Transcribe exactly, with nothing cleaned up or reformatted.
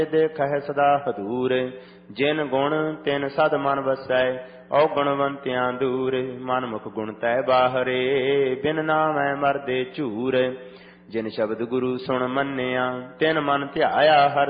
ਦੇਖਹਿ ਸਦਾ ਹਦੂਰ। ਜਿਨ ਗੁਣ ਤਿਨ ਸਦ ਮਨ ਵਸੈ, ਔ ਗੁਣਵੰਤਿਆਂ ਦੂਰ। ਮਨ ਮੁਖ ਗੁਣ ਤੈ ਬਾਹਰੇ, ਬਿਨ ਨਾਮੈ ਮਰਦੇ ਝੂਰ। ਜਿਨ ਸ਼ਬਦ ਗੁਰੂ ਸੁਣ ਮੰਨਿਆ, ਤਿਨ ਮਨ ਧਿਆਇਆ ਹਰਿ